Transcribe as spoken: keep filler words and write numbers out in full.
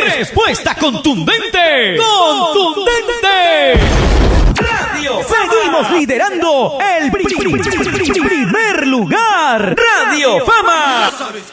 Respuesta contundente. ¡Contundente! Radio Seguimos liderando el pri- pri- pri- primer lugar. Radio Fama.